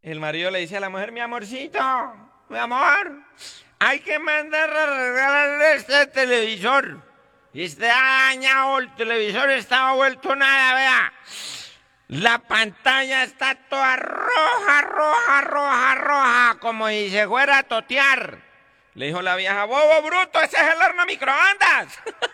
El marido le dice a la mujer, mi amorcito, mi amor, hay que mandar a arreglar este televisor. Y está dañado, el televisor está vuelto nada, vea. La pantalla está toda roja, roja, roja, roja, como si se fuera a totear. Le dijo la vieja, bobo bruto, ese es el horno microondas.